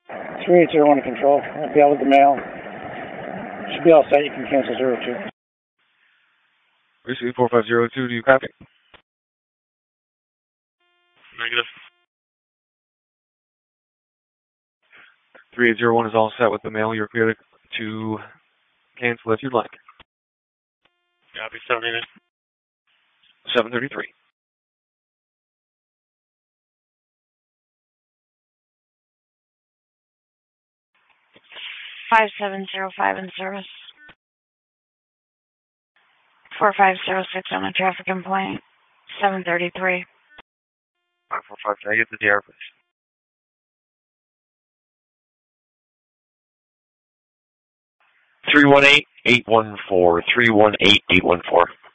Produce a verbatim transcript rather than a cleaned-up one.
three eight zero one to control. I'll be out with the mail. Should be all set. You can cancel zero two. Receive four five zero two, do you copy? Negative. three eight zero one is all set with the mail. You're clear to cancel if you'd like. Copy, seventy-nine. seven thirty-three. five seven zero five in service. four five zero six on a traffic complaint. seven thirty-three. five four five, can I get the D R, please? three one eight, eight one four. three one eight, eight one four.